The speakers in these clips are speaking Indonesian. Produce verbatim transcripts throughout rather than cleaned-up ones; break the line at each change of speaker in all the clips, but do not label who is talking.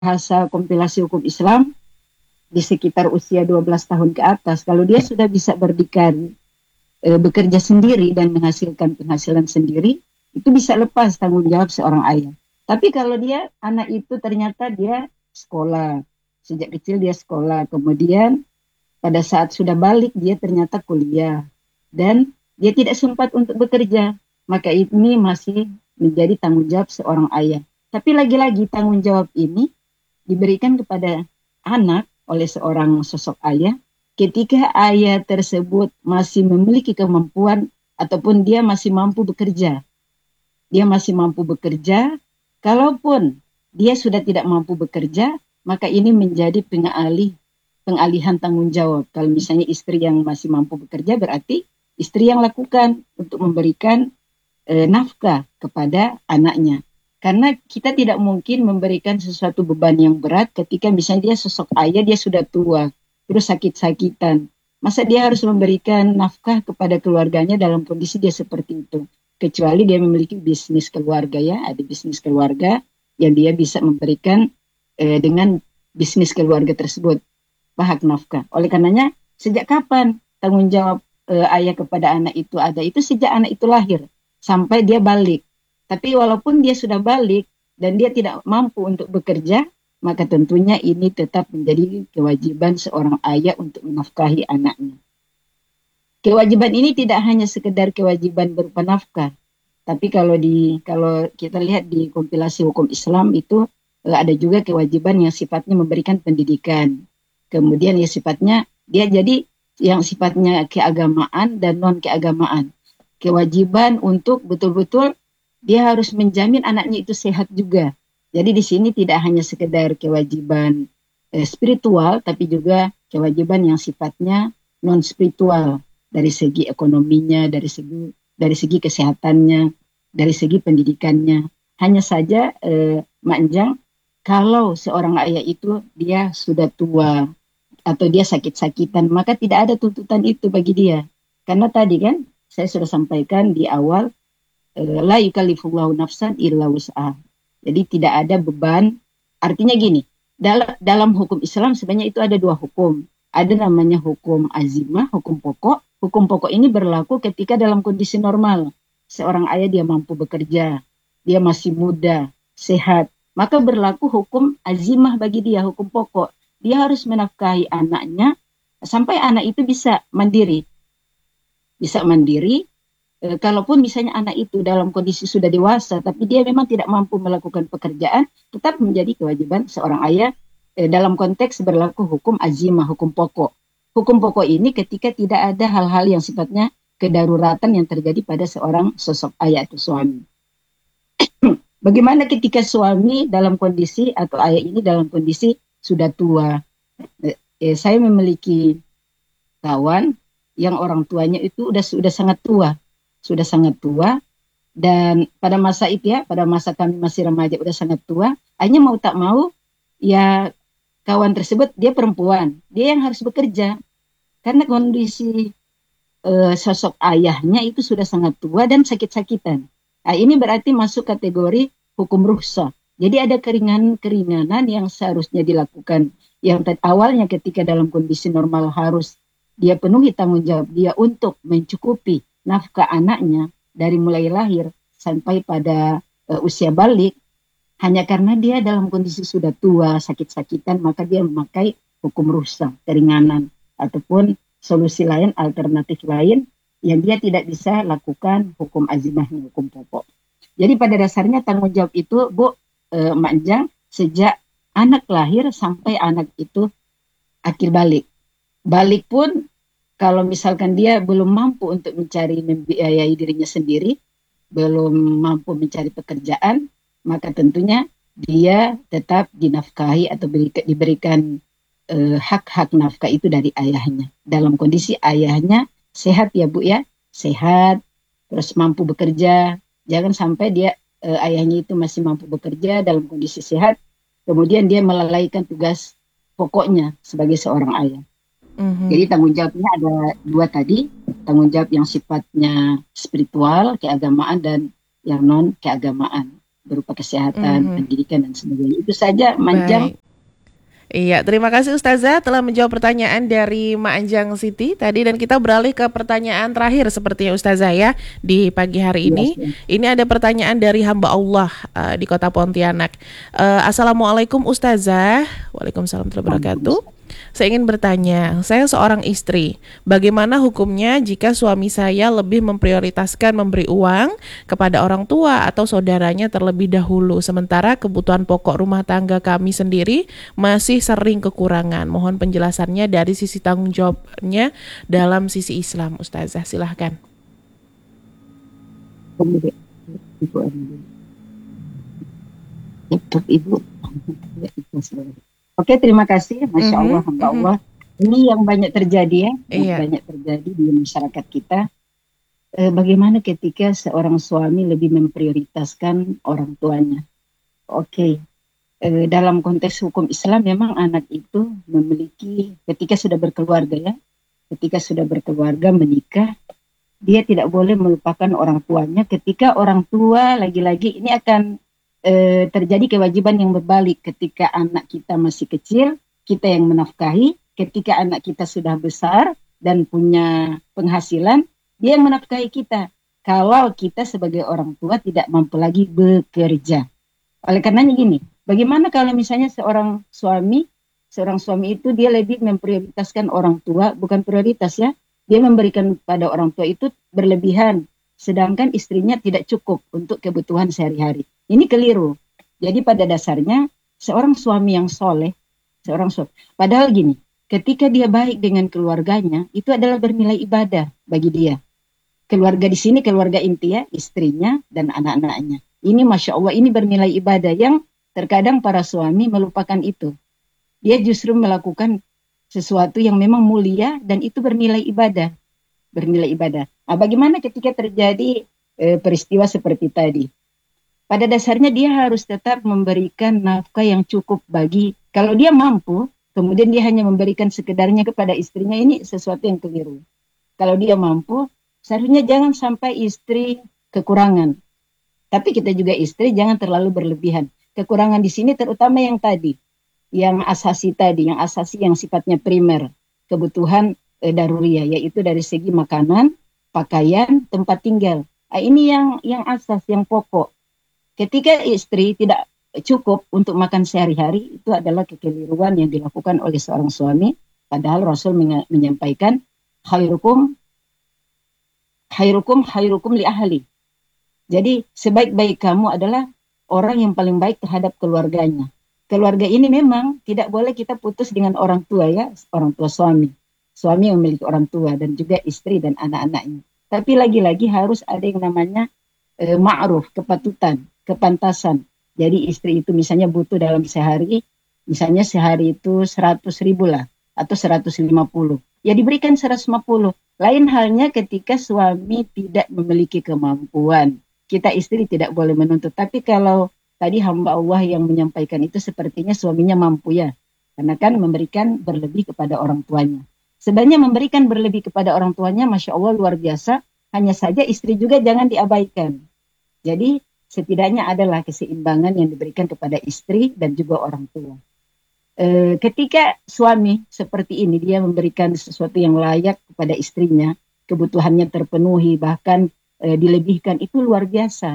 bahasa kompilasi hukum Islam di sekitar usia dua belas tahun ke atas, kalau dia sudah bisa berdikari, e, bekerja sendiri dan menghasilkan penghasilan sendiri, itu bisa lepas tanggung jawab seorang ayah. Tapi kalau dia, anak itu ternyata dia sekolah, sejak kecil dia sekolah, kemudian pada saat sudah balik dia ternyata kuliah, dan dia tidak sempat untuk bekerja, maka ini masih menjadi tanggung jawab seorang ayah. Tapi lagi-lagi tanggung jawab ini diberikan kepada anak oleh seorang sosok ayah ketika ayah tersebut masih memiliki kemampuan ataupun dia masih mampu bekerja. Dia masih mampu bekerja, kalaupun dia sudah tidak mampu bekerja, maka ini menjadi pengalih, pengalihan tanggung jawab. Kalau misalnya istri yang masih mampu bekerja, berarti istri yang lakukan untuk memberikan e, nafkah kepada anaknya. Karena kita tidak mungkin memberikan sesuatu beban yang berat ketika misalnya dia sosok ayah, dia sudah tua, terus sakit-sakitan. Masa dia harus memberikan nafkah kepada keluarganya dalam kondisi dia seperti itu? Kecuali dia memiliki bisnis keluarga, ya, ada bisnis keluarga yang dia bisa memberikan eh, dengan bisnis keluarga tersebut hak nafkah. Oleh karenanya, sejak kapan tanggung jawab eh, ayah kepada anak itu ada? Itu sejak anak itu lahir sampai dia balik. Tapi walaupun dia sudah balik dan dia tidak mampu untuk bekerja, maka tentunya ini tetap menjadi kewajiban seorang ayah untuk menafkahi anaknya. Kewajiban ini tidak hanya sekedar kewajiban berupa nafkah, tapi kalau di kalau kita lihat di kompilasi hukum Islam itu ada juga kewajiban yang sifatnya memberikan pendidikan. Kemudian ya sifatnya dia jadi yang sifatnya keagamaan dan non keagamaan. Kewajiban untuk betul-betul dia harus menjamin anaknya itu sehat juga. Jadi di sini tidak hanya sekedar kewajiban eh, spiritual, tapi juga kewajiban yang sifatnya non spiritual dari segi ekonominya, dari segi dari segi kesehatannya, dari segi pendidikannya. Hanya saja eh, Mak Enjang, kalau seorang ayah itu dia sudah tua atau dia sakit-sakitan, maka tidak ada tuntutan itu bagi dia. Karena tadi kan saya sudah sampaikan di awal, la yukallifullahu nafsan illa wus'aha. Jadi tidak ada beban. Artinya gini, dalam dalam hukum Islam sebenarnya itu ada dua hukum. Ada namanya hukum azimah, hukum pokok. Hukum pokok ini berlaku ketika dalam kondisi normal. Seorang ayah dia mampu bekerja, dia masih muda, sehat. Maka berlaku hukum azimah bagi dia, hukum pokok. Dia harus menafkahi anaknya sampai anak itu bisa mandiri. Bisa mandiri. E, kalaupun misalnya anak itu dalam kondisi sudah dewasa, tapi dia memang tidak mampu melakukan pekerjaan, tetap menjadi kewajiban seorang ayah e, dalam konteks berlaku hukum azimah, hukum pokok. Hukum pokok ini ketika tidak ada hal-hal yang sifatnya kedaruratan yang terjadi pada seorang sosok ayah atau suami. Bagaimana ketika suami dalam kondisi atau ayah ini dalam kondisi sudah tua? E, e, saya memiliki kawan yang orang tuanya itu sudah sudah sangat tua. sudah sangat tua, dan pada masa itu ya, pada masa kami masih remaja udah sangat tua, akhirnya mau tak mau, ya kawan tersebut, dia perempuan, dia yang harus bekerja, karena kondisi e, sosok ayahnya itu sudah sangat tua dan sakit-sakitan. Nah, ini berarti masuk kategori hukum rukhsah. Jadi ada keringanan-keringanan yang seharusnya dilakukan, yang awalnya ketika dalam kondisi normal harus dia penuhi tanggung jawab dia untuk mencukupi nafkah anaknya dari mulai lahir sampai pada uh, usia balik, hanya karena dia dalam kondisi sudah tua, sakit-sakitan, maka dia memakai hukum rukhsah, keringanan, ataupun solusi lain, alternatif lain, yang dia tidak bisa lakukan hukum azimahnya, hukum pokok. Jadi pada dasarnya tanggung jawab itu, Bu, uh, Mak Enjang, sejak anak lahir sampai anak itu akhir balik. Balik pun, kalau misalkan dia belum mampu untuk mencari membiayai dirinya sendiri, belum mampu mencari pekerjaan, maka tentunya dia tetap dinafkahi atau diberikan eh, hak-hak nafkah itu dari ayahnya. Dalam kondisi ayahnya sehat ya Bu ya, sehat, terus mampu bekerja. Jangan sampai dia eh, ayahnya itu masih mampu bekerja dalam kondisi sehat, kemudian dia melalaikan tugas pokoknya sebagai seorang ayah. Mm-hmm. Jadi tanggung jawabnya ada dua tadi, tanggung jawab yang sifatnya spiritual, keagamaan, dan yang non keagamaan. berupa kesehatan,
Mhm.
pendidikan dan sebagainya. Itu saja Manjang.
Baik. Iya, terima kasih Ustazah telah menjawab pertanyaan dari Ma Anjang Siti tadi, dan kita beralih ke pertanyaan terakhir sepertinya Ustazah ya di pagi hari
Iya,
ini.
siap.
Ini ada pertanyaan dari hamba Allah uh, di kota Pontianak. Uh, Assalamualaikum Ustazah. Waalaikumsalam warahmatullahi wabarakatuh.
Waalaikumsalam.
Saya ingin bertanya, saya seorang istri. Bagaimana hukumnya jika suami saya lebih memprioritaskan memberi uang kepada orang tua atau saudaranya terlebih dahulu, sementara kebutuhan pokok rumah tangga kami sendiri masih sering kekurangan? Mohon penjelasannya dari sisi tanggung jawabnya dalam sisi Islam, Ustazah. Silahkan.
Kemudian Ibu ambil. Untuk Ibu. Ya, ikhlas banget. Oke, terima kasih. Masya
Mhm,
Allah, hamba
mhm.
Allah. Ini yang banyak terjadi ya, yang
Iya.
banyak terjadi di masyarakat kita. Eh, bagaimana ketika seorang suami lebih memprioritaskan orang tuanya? Oke, eh, dalam konteks hukum Islam memang anak itu memiliki, ketika sudah berkeluarga ya, ketika sudah berkeluarga menikah, dia tidak boleh melupakan orang tuanya. Ketika orang tua lagi-lagi ini akan eh, terjadi kewajiban yang berbalik. Ketika anak kita masih kecil, kita yang menafkahi. Ketika anak kita sudah besar dan punya penghasilan, dia yang menafkahi kita. Kalau kita sebagai orang tua tidak mampu lagi bekerja. Oleh karenanya gini, bagaimana kalau misalnya seorang suami, seorang suami itu dia lebih memprioritaskan orang tua, bukan prioritas ya, dia memberikan pada orang tua itu berlebihan, sedangkan istrinya tidak cukup untuk kebutuhan sehari-hari. Ini keliru. Jadi pada dasarnya seorang suami yang soleh, seorang suami, padahal gini, ketika dia baik dengan keluarganya, itu adalah bernilai ibadah bagi dia. Keluarga di sini keluarga inti ya, istrinya dan anak-anaknya. Ini Masya Allah, ini bernilai ibadah yang terkadang para suami melupakan itu. Dia justru melakukan sesuatu yang memang mulia dan itu bernilai ibadah. Bernilai ibadah. Nah, bagaimana ketika terjadi eh, peristiwa seperti tadi? Pada dasarnya dia harus tetap memberikan nafkah yang cukup bagi, kalau dia mampu, kemudian dia hanya memberikan sekedarnya kepada istrinya, ini sesuatu yang keliru. Kalau dia mampu, seharusnya jangan sampai istri kekurangan. Tapi kita juga istri jangan terlalu berlebihan. Kekurangan di sini terutama yang tadi, yang asasi tadi, yang asasi yang sifatnya primer, kebutuhan eh, daruriyah, yaitu dari segi makanan, pakaian, tempat tinggal. Nah, ini yang yang asas, yang pokok. Ketika istri tidak cukup untuk makan sehari-hari, itu adalah kekeliruan yang dilakukan oleh seorang suami. Padahal Rasul menyampaikan, khairukum khairukum khairukum li ahli. Jadi sebaik-baik kamu adalah orang yang paling baik terhadap keluarganya. Keluarga ini memang tidak boleh kita putus dengan orang tua ya, orang tua suami. Suami yang memiliki orang tua dan juga istri dan anak-anaknya. Tapi lagi-lagi harus ada yang namanya e, ma'ruf, kepatutan, kepantasan. Jadi istri itu misalnya butuh dalam sehari, misalnya sehari itu seratus ribu lah, atau seratus lima puluh. Ya diberikan seratus lima puluh. Lain halnya ketika suami tidak memiliki kemampuan. Kita istri tidak boleh menuntut. Tapi kalau tadi hamba Allah yang menyampaikan itu sepertinya suaminya mampu ya. Karena kan memberikan berlebih kepada orang tuanya. Sebenarnya memberikan berlebih kepada orang tuanya, Masya Allah luar biasa. Hanya saja istri juga jangan diabaikan. Jadi setidaknya adalah keseimbangan yang diberikan kepada istri dan juga orang tua. E, ketika suami seperti ini, dia memberikan sesuatu yang layak kepada istrinya, kebutuhannya terpenuhi, bahkan e, dilebihkan, itu luar biasa.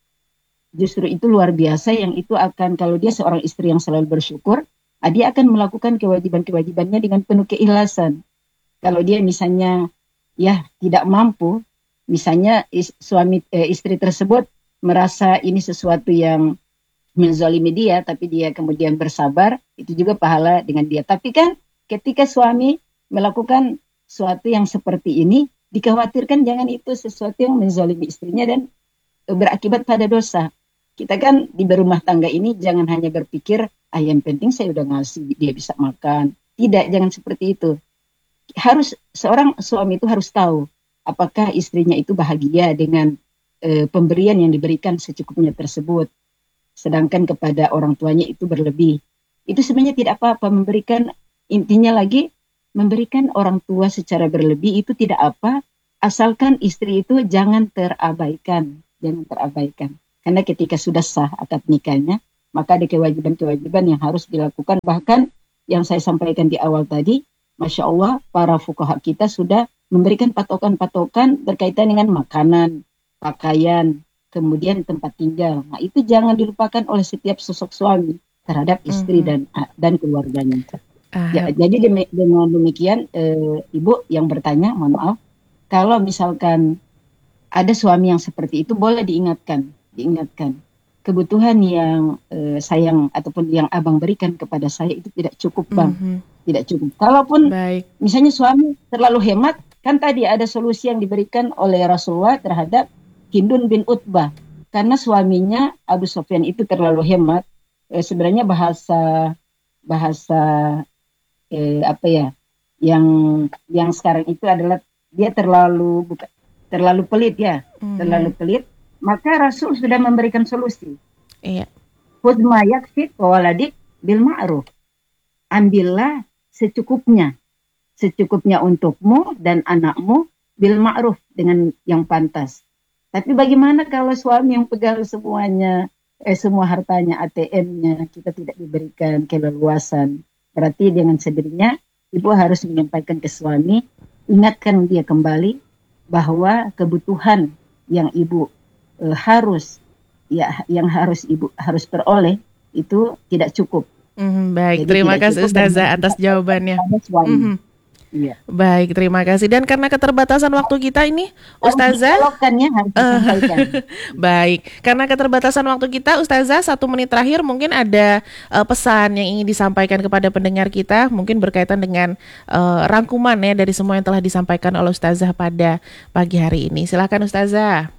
Justru itu luar biasa yang itu akan, kalau dia seorang istri yang selalu bersyukur, dia akan melakukan kewajiban-kewajibannya dengan penuh keikhlasan. Kalau dia misalnya ya tidak mampu, misalnya is, suami eh, istri tersebut merasa ini sesuatu yang menzalimi dia, tapi dia kemudian bersabar, itu juga pahala dengan dia. Tapi kan ketika suami melakukan sesuatu yang seperti ini, dikhawatirkan jangan itu sesuatu yang menzalimi istrinya dan berakibat pada dosa. Kita kan di berumah tangga ini jangan hanya berpikir, ah yang penting saya udah ngasih, dia bisa makan. Tidak, jangan seperti itu. Harus seorang suami itu harus tahu apakah istrinya itu bahagia dengan e, pemberian yang diberikan secukupnya tersebut. Sedangkan kepada orang tuanya itu berlebih. Itu sebenarnya tidak apa-apa, memberikan, intinya lagi, memberikan orang tua secara berlebih itu tidak apa, asalkan istri itu jangan terabaikan. Jangan terabaikan. Karena ketika sudah sah akad nikahnya, maka ada kewajiban-kewajiban yang harus dilakukan. Bahkan yang saya sampaikan di awal tadi, Masya Allah, para fuqaha kita sudah memberikan patokan-patokan berkaitan dengan makanan, pakaian, kemudian tempat tinggal. Nah, itu jangan dilupakan oleh setiap sosok suami terhadap istri
Mhm.
dan dan keluarganya. Ya,
Ah,
jadi demi- dengan demikian, eh, Ibu yang bertanya, mohon maaf, kalau misalkan ada suami yang seperti itu, boleh diingatkan, diingatkan. Kebutuhan yang eh, sayang ataupun yang abang berikan kepada saya itu tidak cukup, bang,
mhm.
tidak cukup. Kalaupun
Baik.
misalnya suami terlalu hemat, kan tadi ada solusi yang diberikan oleh Rasulullah terhadap Hindun bin Utbah, karena suaminya Abu Sufyan itu terlalu hemat. Eh, sebenarnya bahasa bahasa eh, apa ya, yang yang sekarang itu adalah dia terlalu bukan terlalu pelit ya, terlalu
Mhm.
pelit. Maka Rasul sudah memberikan solusi.
Iya.
Khudh ma yakfik wa waladik bil ma'ruf. Ambillah secukupnya, secukupnya untukmu dan anakmu bil ma'ruf, dengan yang pantas. Tapi bagaimana kalau suami yang pegang semuanya, eh, semua hartanya, A T M-nya, kita tidak diberikan keleluasan. Berarti dengan sendirinya, ibu harus menyampaikan ke suami, ingatkan dia kembali bahwa kebutuhan yang ibu eh, harus, ya, yang harus ibu harus peroleh itu tidak cukup.
Mhm, baik,
Jadi
terima
tidak
kasih
cukup dan
Ustazah
harus
atas
disampaikan
jawabannya.
kepada suami.
Mhm.
Iya.
Baik, terima kasih. Dan karena keterbatasan waktu kita ini,
Harus
Ustazah,
dialogkannya, harus
eh,
disampaikan.
baik, karena keterbatasan waktu kita, Ustazah, satu menit terakhir mungkin ada eh, pesan yang ingin disampaikan kepada pendengar kita, mungkin berkaitan dengan eh, rangkuman ya dari semua yang telah disampaikan oleh Ustazah pada pagi hari ini. Silakan Ustazah.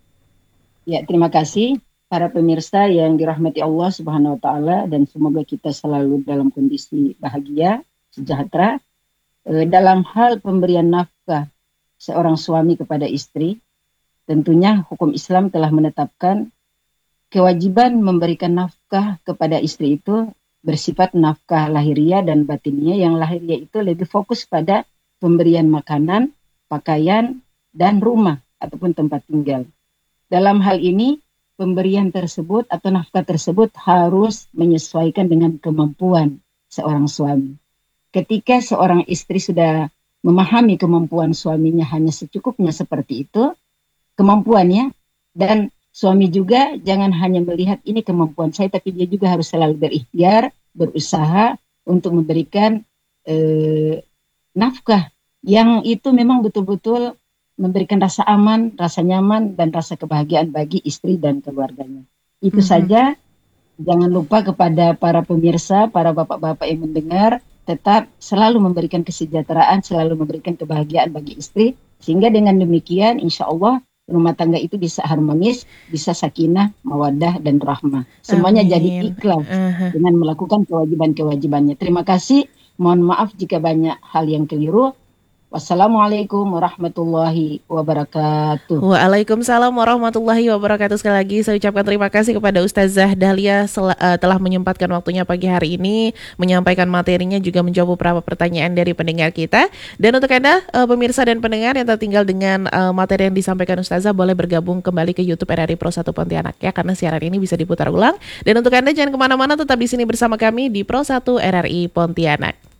Ya, terima kasih para pemirsa yang dirahmati Allah Subhanahu wa taala, dan semoga kita selalu dalam kondisi bahagia, sejahtera. Eh, dalam hal pemberian nafkah seorang suami kepada istri, tentunya hukum Islam telah menetapkan kewajiban memberikan nafkah kepada istri itu bersifat nafkah lahiriah dan batiniah. Yang lahiriah itu lebih fokus pada pemberian makanan, pakaian, dan rumah ataupun tempat tinggal. Dalam hal ini, pemberian tersebut atau nafkah tersebut harus menyesuaikan dengan kemampuan seorang suami. Ketika seorang istri sudah memahami kemampuan suaminya hanya secukupnya seperti itu, kemampuannya, dan suami juga jangan hanya melihat ini kemampuan saya, tapi dia juga harus selalu berikhtiar, berusaha untuk memberikan eh, nafkah yang itu memang betul-betul memberikan rasa aman, rasa nyaman, dan rasa kebahagiaan bagi istri dan keluarganya. Itu
Mhm.
saja. Jangan lupa kepada para pemirsa, para bapak-bapak yang mendengar, tetap selalu memberikan kesejahteraan, selalu memberikan kebahagiaan bagi istri, sehingga dengan demikian insya Allah rumah tangga itu bisa harmonis, bisa sakinah, mawaddah, dan rahmah. Semuanya jadi
Amin.
ikhlas
Aha.
dengan melakukan kewajiban-kewajibannya. Terima kasih, mohon maaf jika banyak hal yang keliru. Wassalamualaikum warahmatullahi wabarakatuh.
Waalaikumsalam warahmatullahi wabarakatuh. Sekali lagi saya ucapkan terima kasih kepada Ustazah Dahlia sel- eh, telah menyempatkan waktunya pagi hari ini, menyampaikan materinya, juga menjawab beberapa pertanyaan dari pendengar kita. Dan untuk Anda eh, pemirsa dan pendengar yang tertinggal dengan eh, materi yang disampaikan Ustazah, boleh bergabung kembali ke YouTube R R I Pro satu Pontianak ya, karena siaran ini bisa diputar ulang. Dan untuk Anda jangan kemana-mana, tetap di sini bersama kami di Pro satu R R I Pontianak.